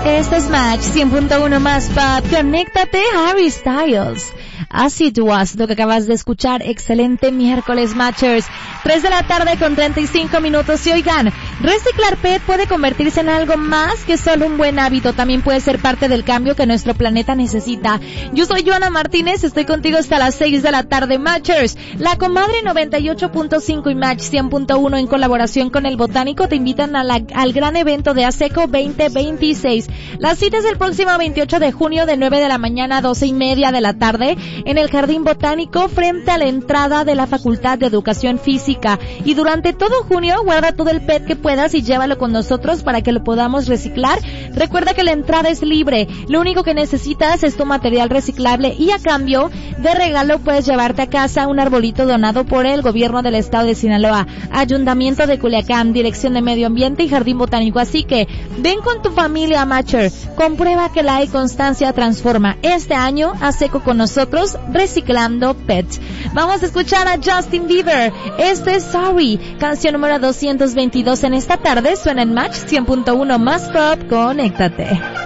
Este es Match 100.1 más pop. Conéctate, Harry Styles. As It Was, lo que acabas de escuchar. Excelente miércoles, Matchers. 3 de la tarde con 35 minutos. Y oigan, reciclar PET puede convertirse en algo más que solo un buen hábito. También puede ser parte del cambio que nuestro planeta necesita. Yo soy Joana Martínez, estoy contigo hasta las 6 de la tarde, Matchers. La Comadre 98.5 y Match 100.1 en colaboración con El Botánico te invitan al gran evento de ASECO 2026. La cita es el próximo 28 de junio de 9 de la mañana a 12:30 de la tarde en el Jardín Botánico frente a la entrada de la Facultad de Educación Física. Y durante todo junio guarda todo el PET que puedas y llévalo con nosotros para que lo podamos reciclar. Recuerda que la entrada es libre. Lo único que necesitas es tu material reciclable y a cambio de regalo puedes llevarte a casa un arbolito donado por el Gobierno del Estado de Sinaloa, Ayuntamiento de Culiacán, Dirección de Medio Ambiente y Jardín Botánico. Así que ven con tu familia, Matcher. Comprueba que la constancia transforma. Este año ASECO con nosotros reciclando PET. Vamos a escuchar a Justin Bieber. Este es Sorry, canción número 222 en esta tarde. Suena en Match 100.1 más pop. Conéctate.